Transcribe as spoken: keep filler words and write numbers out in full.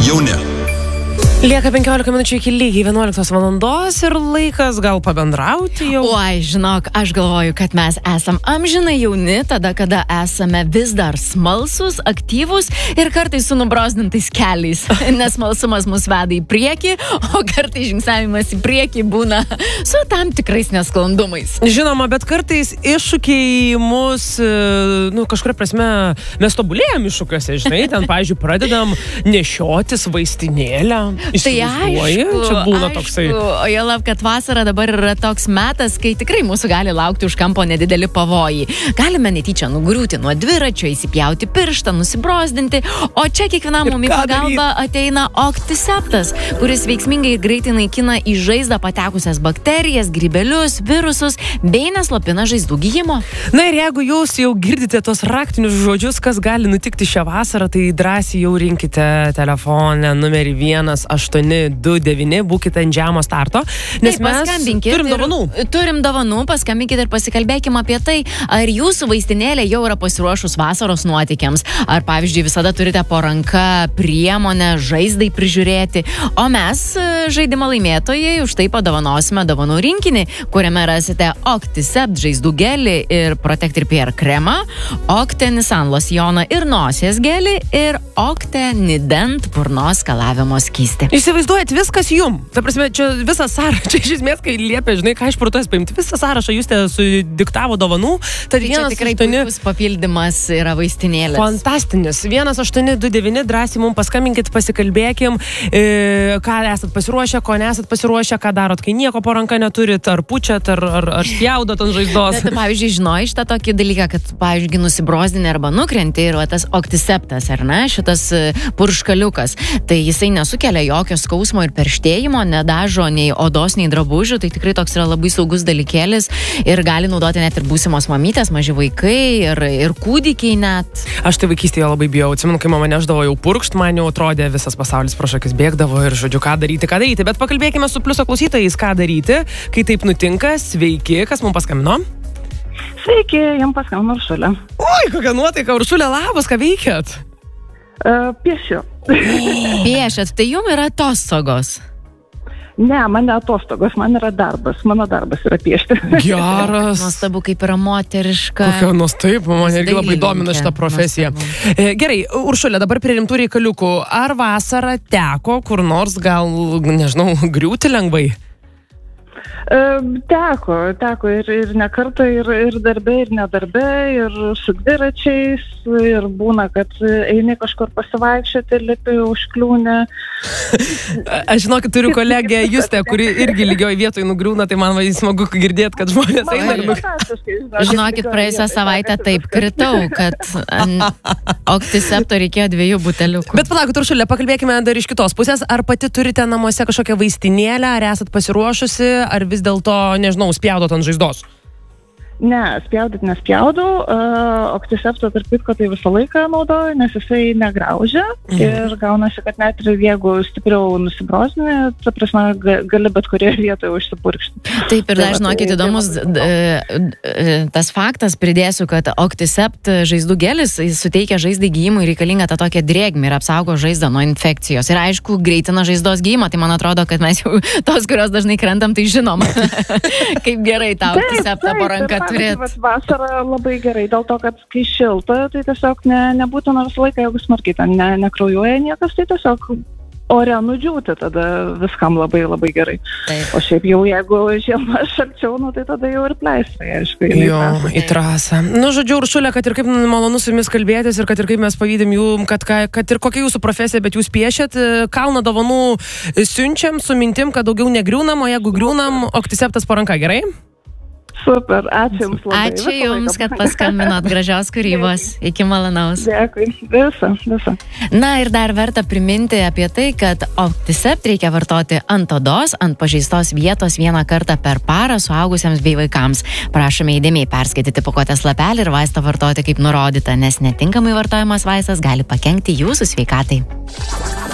jauni. Lieka penkiolika minučių iki lygiai vienuoliktos valandos ir laikas gal pabendrauti jau. Oi, žinok, aš galvoju, kad mes esam amžinai jauni, tada, kada esame vis dar smalsus, aktyvus ir kartais su nubrozdintais keliais. Nes smalsumas mus veda į priekį, o kartais žingsniavimas į priekį būna su tam tikrais nesklandumais. Žinoma, bet kartais iššūkiai mus, nu, kažkuria prasme, mes tobulėjom iššūkiuose, žinai, ten, pavyzdžiui, pradedam nešiotis vaistinėlę. Tai aišku, čia būna aišku, toksai. O jie lav, kad vasara dabar yra toks metas, kai tikrai mūsų gali laukti už kampo nedideli pavojai. Galime netyčia nugriūti nuo dviračio, įsipjauti pirštą, nusibrozdinti, o čia kiekvienam mum į pagalbą ateina Octiseptas, kuris veiksmingai ir greitai naikina į žaizdą patekusias bakterijas, grybelius, virusus, bei neslopina žaizdų gijimo. Na ir jeigu jūs jau girdite tos raktinius žodžius, kas gali nutikti šią vasarą, tai drąsiai jau rinkite telefoną numerį vienas aštuoni du devyni, būkite ant žemo starto, nes Taip, mes turim dovanų. Ir, turim dovanų, paskambinkite ir pasikalbėkime apie tai, ar jūsų vaistinėlė jau yra pasiruošus vasaros nuotykiams, ar pavyzdžiui visada turite po ranka priemonę žaizdai prižiūrėti, o mes, žaidimo laimėtojai, už tai padovanosime dovanų rinkinį, kuriame rasite Octisept žaizdų gelį ir Protector P R kremą, Octenisan losjoną ir nosies gelį ir Octenident burnos skalavimo skystį. Įsivaizduojat, viskas jum. Ta prasme, čia visą sąrašą, čia iš esmės, kai liepia, žinai, ką iš protos paimti, visą sąrašą jūs te sudiktavo dovanų. Tai čia tikrai puikus papildymas yra vaistinėlės. Fantastinis. vienas aštuoni du devyni, drąsiai mums paskambinkit, pasikalbėkim, e, ką esat pasiruošę, ko nesat pasiruošę, ką darot, kai nieko po ranka neturit, ar pučiat, ar, ar, ar spjaudot ant žaizdos. Bet, pavyzdžiui, žinojai šitą tokį dalyką, kad, pavyzdžiui, nusibrozdinė arba nukrenti ir va, tas Octiseptas, ar ne, šitas purškaliukas, tai jisai nesukelia jokio skausmo ir perštėjimo, nedažo nei odos, nei drabužių, tai tikrai toks yra labai saugus dalykėlis ir gali naudoti net ir būsimos mamytės, maži vaikai ir, ir kūdikiai net. Aš tai vaikystėje labai bijau, atsimenu, kai mama neždavo jau purkšt, man jau atrodė visas pasaulis pro šakis bėgdavo ir žodžiu, ką daryti, ką daryti, bet pakalbėkime su Pliuso klausytojais, ką daryti, kai taip nutinka. Sveiki, kas mums paskambino? Sveiki, jums paskambino Uršulė. Oi, kokia nuotaika, Uršulė, labas, ką veikiat? Uh, piešiu. Piešėt, tai jums yra atostogos? Ne, man ne atostogos, man yra darbas. Mano darbas yra piešti. Geras. Nuostabu, kaip yra moteriška. Kokia nuostabu, man irgi labai domina šitą profesiją. Nuostabu. Gerai, Uršulė, dabar prie rimtų reikaliukų. Ar vasarą teko kur nors gal, nežinau, griūti lengvai? Teko, teko ir, ir ne kartą, ir, ir darbe, ir nedarbe, ir su dviračiais, ir būna, kad eini kažkur pasivaikščioti, lipi užkliūnę. Aš žinokit, turiu kolegę Justę, kuri irgi lygioj vietoj nugriūna, tai man vai smagu girdėti, kad žmonės eina ir nugriūna. Žinokit, praėjusią savaitę taip kritau, kad Octisepto reikėjo dviejų buteliukų. Bet palaukit, Uršulė, pakalbėkime dar iš kitos pusės. Ar pati turite namuose kažkokią vaistinėlę, ar esat pasiruošusi, ar vis dėlto, nežinau, spjaudot ant žaizdos? Ne, spjaudyt nespjaudau. Uh, Octisepto, tarp kitko, tai visą laiką naudoju, nes jisai negraužia. Mhm. Ir gaunasi, kad net ir jeigu stipriau nusibrozdini, ta prasme, gali bet kurioje vietoje užsipurkšti. Taip, ir dar žinokit, įdomus tas faktas, pridėsiu, kad Octisept žaizdų gelis suteikia žaizdai gijimui reikalingą tą tokią drėgmę ir apsaugo žaizdą nuo infekcijos. Ir aišku, greitina žaizdos gijimą, tai man atrodo, kad mes jau tos, kurios dažnai krentam, tai žinom, kaip gerai tą Octiseptą po ranką turėti. Vasara labai gerai, dėl to, kad kai šilta, tai tiesiog ne, nebūtina visą laiką, jeigu smarkiai ten ne, nekraujuoja niekas, tai tiesiog ore nudžiūti, tada viskam labai labai gerai. Taip. O šiaip jau, jeigu žiema šalčiau, nu, tai tada jau ir pleistrai, aišku. Jo, į trasą. Nu, žodžiu, Uršulė, kad ir kaip malonu su jumis kalbėtis ir kad ir kaip mes pavydim jum, kad, kad ir kokia jūsų profesija, bet jūs piešėt, kalną dovanų siunčiam su mintim, kad daugiau negriūnam, o jeigu griūnam, Octiseptas po ranka, gerai? Super, ačiū Jums labai. Ačiū Jums, kad paskambinot, gražios kūrybos. Iki malonaus. Dėkui, visą, visą. Na ir dar verta priminti apie tai, kad Octisept reikia vartoti ant odos, ant pažeistos vietos vieną kartą per parą suaugusiems bei vaikams. Prašome įdėmiai perskaityti pakuotės lapelį ir vaistą vartoti kaip nurodyta, nes netinkamai vartojamas vaistas gali pakenkti jūsų sveikatai.